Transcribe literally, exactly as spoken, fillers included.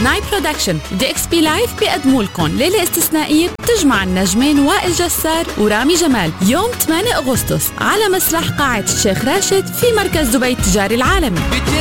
ناي برودكشن ودي اكس بي لايف بيقدموا لكم ليلة استثنائية بتجمع النجمين وائل جسار ورامي جمال يوم ثمانية أغسطس على مسرح قاعة الشيخ راشد في مركز دبي التجاري العالمي.